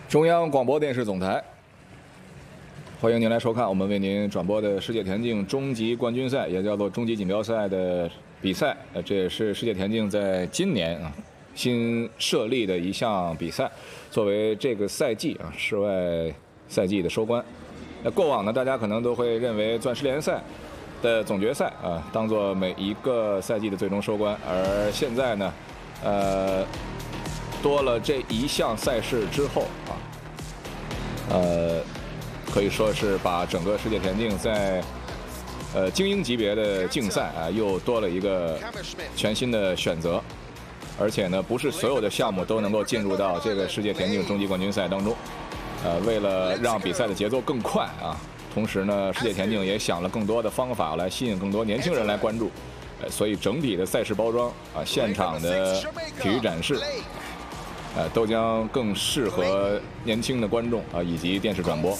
中央广播电视总台，欢迎您来收看我们为您转播的世界田径终极冠军赛，也叫做终极锦标赛的比赛。这也是世界田径在今年新设立的一项比赛，作为这个赛季室外赛季的收官。过往呢，大家可能都会认为钻石联赛的总决赛当做每一个赛季的最终收官，而现在呢，多了这一项赛事之后可以说是把整个世界田径在精英级别的竞赛又多了一个全新的选择，而且呢，不是所有的项目都能够进入到这个世界田径终极冠军赛当中。为了让比赛的节奏更快同时呢，世界田径也想了更多的方法来吸引更多年轻人来关注，所以整体的赛事包装现场的体育展示都将更适合年轻的观众以及电视转播。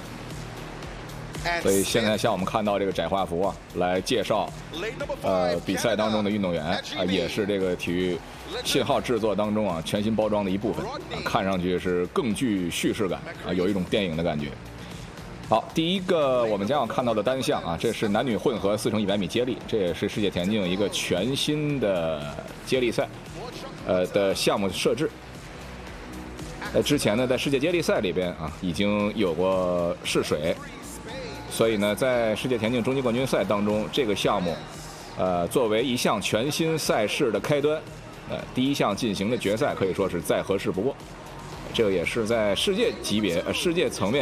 所以现在像我们看到这个窄画幅来介绍比赛当中的运动员也是这个体育信号制作当中全新包装的一部分看上去是更具叙事感有一种电影的感觉。好，第一个我们将要看到的单项这是男女混合4乘100米接力，这也是世界田径一个全新的接力赛的项目设置。之前呢，在世界接力赛里边已经有过试水，所以呢，在世界田径终极冠军赛当中，这个项目作为一项全新赛事的开端，第一项进行的决赛可以说是再合适不过。这个也是在世界级别世界层面